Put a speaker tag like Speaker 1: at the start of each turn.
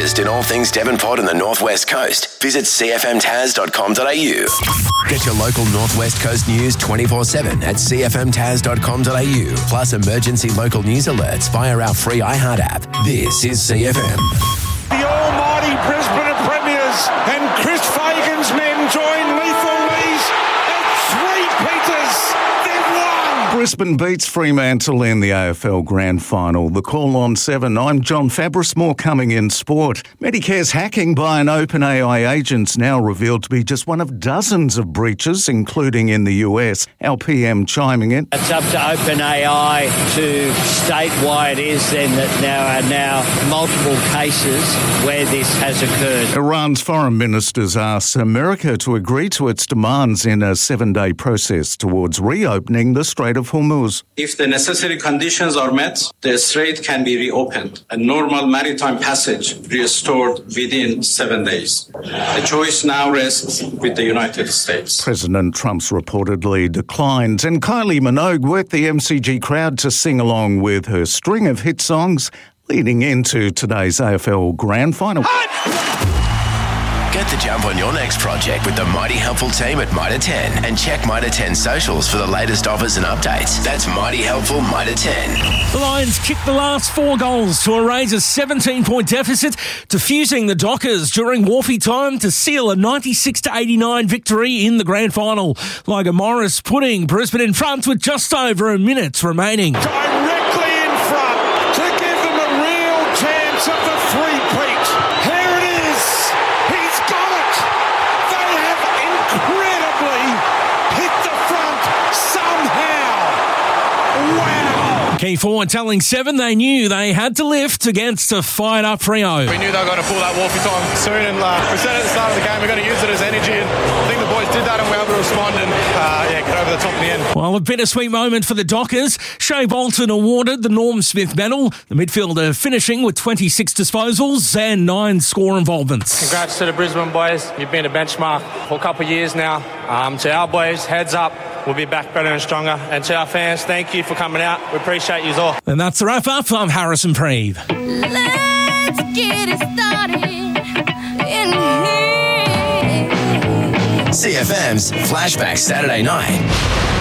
Speaker 1: latest in all things Devonport and the North West Coast, visit cfmtaz.com.au. Get your local North West Coast news 24/7 at cfmtaz.com.au. Plus emergency local news alerts via our free iHeart app. This is CFM.
Speaker 2: The almighty Brisbane Premiers and Chris Fagan's men join Lethal Lee's at 3 Peters. They've won!
Speaker 3: Brisbane beats Fremantle in the AFL Grand Final. The call on 7. I'm John Fabris. More coming in sport. Medicare's hacking by an OpenAI agent's now revealed to be just one of dozens of breaches, including in the US. Our PM chiming in.
Speaker 4: It's up to OpenAI to state why it is then that there are now multiple cases where this has occurred.
Speaker 3: Iran's foreign ministers asked America to agree to its demands in a 7-day process towards reopening the Strait of Hormuz.
Speaker 5: If the necessary conditions are met, the strait can be reopened and normal maritime passage restored within 7 days. The choice now rests with the United States.
Speaker 3: President Trump's reportedly declined, and Kylie Minogue worked the MCG crowd to sing along with her string of hit songs leading into today's AFL Grand Final.
Speaker 1: Get the jump on your next project with the Mighty Helpful team at Mitre 10 and check Mitre 10 socials for the latest offers and updates. That's Mighty Helpful Mitre 10.
Speaker 6: The Lions kicked the last 4 goals to erase a 17-point deficit, defusing the Dockers during Wharfie time to seal a 96-89 victory in the grand final. Logan Morris putting Brisbane in front with just over a minute remaining.
Speaker 2: Directly in front to give them a real chance of the three-peat. Here it is. He's got it. They have incredibly hit the front somehow. Wow.
Speaker 6: Key forward telling 7 they knew they had to lift against a fired-up Freo.
Speaker 7: We knew they were going to pull that Wharfie time soon, and we said at the start of the game we're going to use it as energy, and I think the boys did that and we were able to respond and get over the top in the end.
Speaker 6: Well, a bittersweet moment for the Dockers. Shea Bolton awarded the Norm Smith medal, the midfielder finishing with 26 disposals and 9 score involvements.
Speaker 7: Congrats to the Brisbane boys. You've been a benchmark for a couple of years now. To our boys, heads up. We'll be back better and stronger. And to our fans, thank you for coming out. We appreciate you all.
Speaker 6: And that's the wrap-up. I'm Harrison Preeve.
Speaker 8: Let's get it started in here.
Speaker 1: CFM's Flashback Saturday Night.